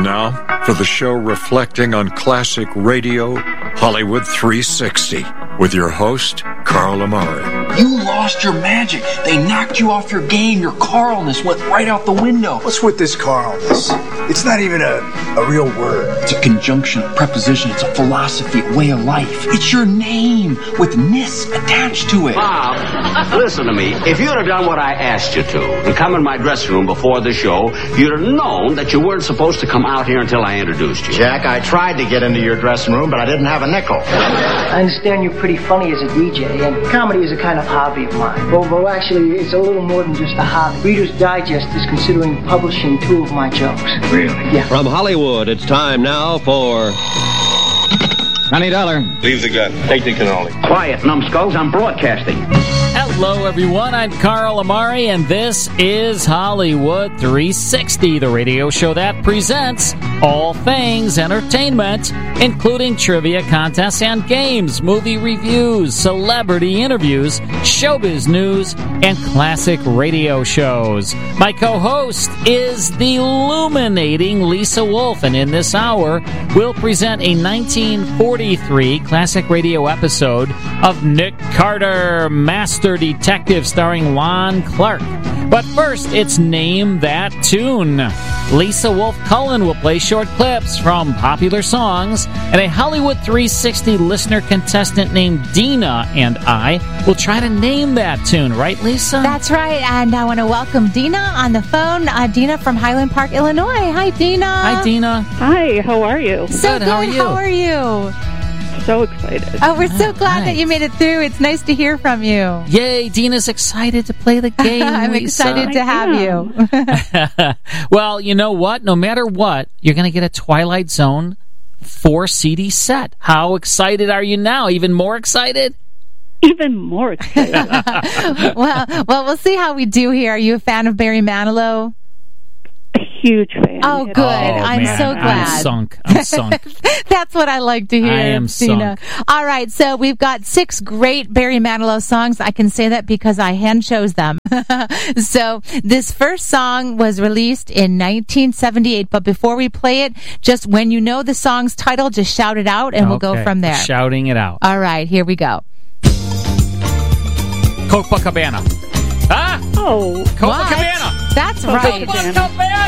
now, for the show reflecting on classic radio, Hollywood 360, with your host, Carl Amari. You lost your magic. They knocked you off your game. Your Carlness went right out the window. What's with this Carlness? It's not even a real word. It's a conjunction, a preposition. It's a philosophy, a way of life. It's your name with ness attached to it. Bob, listen to me. If you'd have done what I asked you to and come in my dressing room before the show, you'd have known that you weren't supposed to come out here until I introduced you. Jack, I tried to get into your dressing room, but I didn't have a nickel. I understand you're pretty funny as a DJ, and comedy is a kind of hobby of mine. Well, actually, it's a little more than just a hobby. Reader's Digest is considering publishing 2 of my jokes. Really? Yeah. From Hollywood, it's time now for... $20. Leave the gun. Take the cannoli. Quiet, numbskulls. I'm broadcasting. Hello, everyone. I'm Carl Amari, and this is Hollywood 360, the radio show that presents all things entertainment, including trivia contests and games, movie reviews, celebrity interviews, showbiz news, and classic radio shows. My co-host is the illuminating Lisa Wolf, and in this hour, we'll present a 1943 classic radio episode of Nick Carter, Master Detective, starring Lon Clark. But first, it's Name That Tune. Lisa Wolf Cullen will play short clips from popular songs, and a Hollywood 360 listener contestant named Dina and I will try to name that tune. Right, Lisa? That's right, and I want to welcome Dina on the phone. Dina from Highland Park, Illinois. Hi, Dina. Hi, Dina. Hi, how are you? So good. How are you? So excited. Oh, we're so glad that you made it through. It's nice to hear from you. Yay, Dina's excited to play the game. I'm Lisa. excited to have you. Well, you know what? No matter what, you're going to get a Twilight Zone 4 CD set. How excited are you now? Even more excited? Even more excited. well, we'll see how we do here. Are you a fan of Barry Manilow? A huge fan. Oh, good. I'm so glad. I'm sunk. That's what I like to hear, I am Dina. All right, so we've got 6 great Barry Manilow songs. I can say that because I hand chose them. So this first song was released in 1978, but before we play it, just when you know the song's title, just shout it out, and we'll go from there. Shouting it out. All right, here we go. Copacabana. Ah! Oh. Copacabana. That's right. Copacabana.